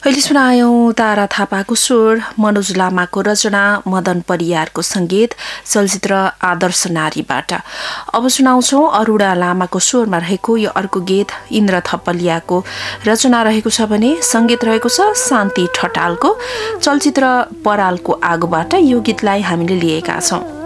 अहिले सुनायौं तारा थापाको स्वर, मनोज लामाको रचना, मदन परियारको संगीत, चलचित्र आदर्श नारीबाट। अब सुनाउँछौ अरूणा लामाको स्वरमा रहेको यो अर्को गीत इन्द्र थपलियाको रचना रहेको छ भने संगीत रहेको छ शान्ति ठटालको। चलचित्र परालको आगोबाट यो गीतलाई हामीले लिएका छौं।